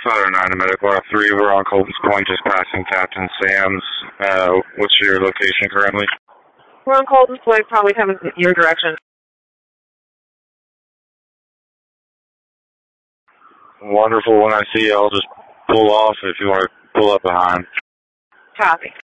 Southern 9 to Medical 3, we're on Colton's Point, just passing Captain Sam's. What's your location currently? We're on Colton's Point, probably coming in your direction. Wonderful. When I see you, I'll just pull off if you want to pull up behind. Copy.